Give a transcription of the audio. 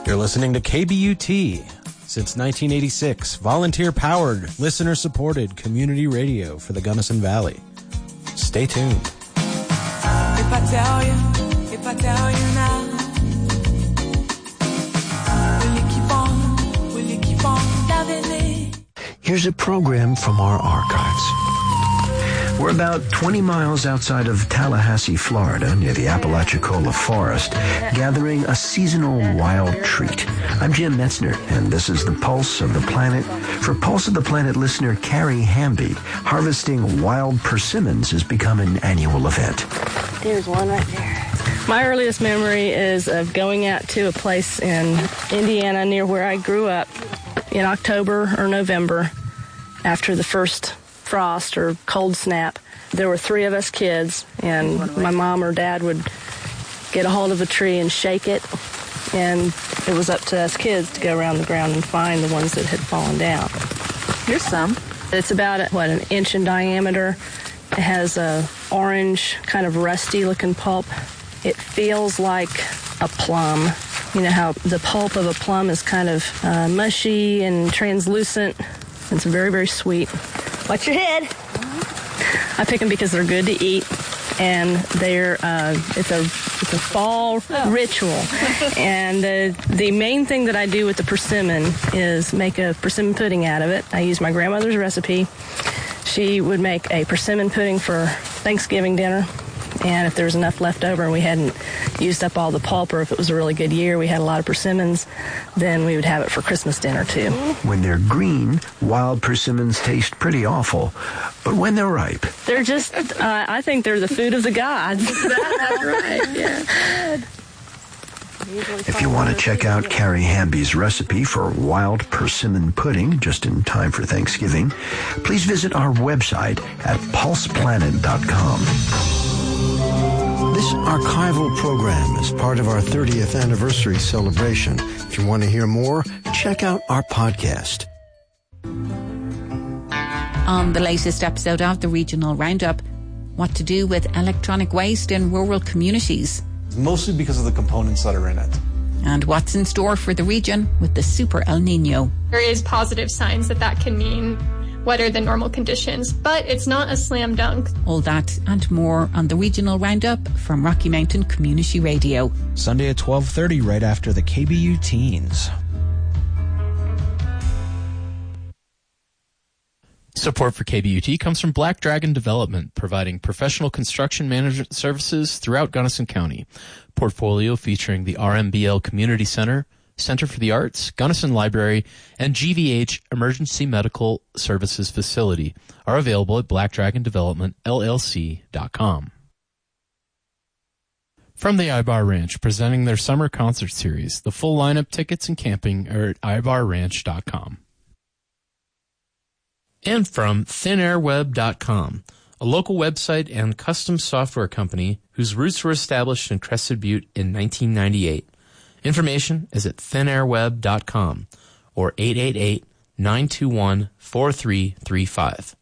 You're listening to KBUT. Since 1986, volunteer-powered, listener-supported community radio for the Gunnison Valley. Stay tuned. If I tell you now, will you keep on loving me? Here's a program from our archives. We're about 20 miles outside of Tallahassee, Florida, near the Apalachicola Forest, gathering a seasonal wild treat. I'm Jim Metzner, and this is the Pulse of the Planet. For Pulse of the Planet listener Carrie Hamby, harvesting wild persimmons has become an annual event. There's one right there. My earliest memory is of going out to a place in Indiana near where I grew up in October or November after the first frost or cold snap. There were 3 of us kids, and my mom or dad would get a hold of a tree and shake it, and it was up to us kids to go around the ground and find the ones that had fallen down. Here's some. It's about, an inch in diameter. It has a orange, kind of rusty-looking pulp. It feels like a plum. You know how the pulp of a plum is kind of mushy and translucent. It's very, very sweet. Watch your head. I pick them because they're good to eat, and they're it's a fall ritual. And the main thing that I do with the persimmon is make a persimmon pudding out of it. I use my grandmother's recipe. She would make a persimmon pudding for Thanksgiving dinner. And if there was enough left over and we hadn't used up all the pulp, or if it was a really good year, we had a lot of persimmons, then we would have it for Christmas dinner, too. When they're green, wild persimmons taste pretty awful. But when they're ripe... They're just, I think they're the food of the gods. That's right, yeah. If you want to check out Carrie Hamby's recipe for wild persimmon pudding just in time for Thanksgiving, please visit our website at pulseplanet.com. This archival program is part of our 30th anniversary celebration. If you want to hear more, check out our podcast. On the latest episode of the Regional Roundup, what to do with electronic waste in rural communities. Mostly because of the components that are in it. And what's in store for the region with the Super El Nino. There is positive signs that can mean wetter than normal conditions, but it's not a slam dunk. All that and more on the Regional Roundup from Rocky Mountain Community Radio. Sunday at 12:30, right after the KBU Teens. Support for KBUT comes from Black Dragon Development, providing professional construction management services throughout Gunnison County. Portfolio featuring the RMBL Community Center, Center for the Arts, Gunnison Library, and GVH Emergency Medical Services Facility are available at blackdragondevelopmentllc.com. From the Ibar Ranch, presenting their summer concert series. The full lineup, tickets, and camping are at ibarranch.com. And from thinairweb.com, a local website and custom software company whose roots were established in Crested Butte in 1998. Information is at thinairweb.com or 888-921-4335.